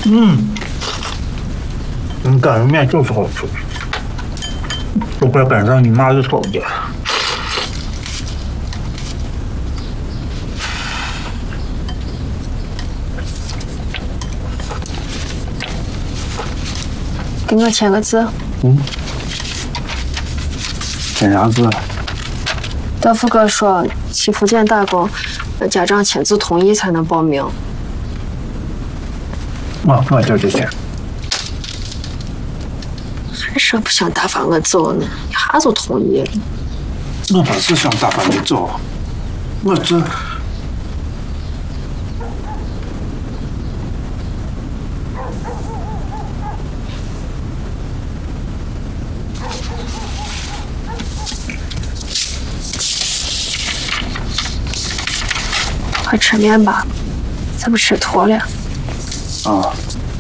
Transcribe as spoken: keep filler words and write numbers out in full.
嗯，你擀的面就是好吃，都快赶上你妈的手艺。 给我签个字。 嗯。签啥字？ 德福哥说，去福建打工，家长签字同意才能报名。 我我就这签。 还说不想打发我走呢，一下就同意了。 我不是想打发你走，我这。 快吃面吧，再不吃坨了。 啊。